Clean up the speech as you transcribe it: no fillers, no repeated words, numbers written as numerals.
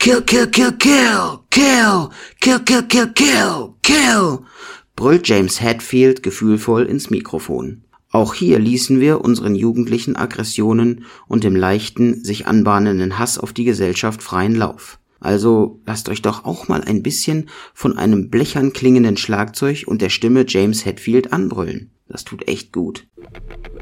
Kill, kill, kill, kill, kill, kill, kill, kill, kill, kill, brüllt James Hetfield gefühlvoll ins Mikrofon. Auch hier ließen wir unseren jugendlichen Aggressionen und dem leichten, sich anbahnenden Hass auf die Gesellschaft freien Lauf. Also lasst euch doch auch mal ein bisschen von einem blechern klingenden Schlagzeug und der Stimme James Hetfield anbrüllen. Das tut echt gut.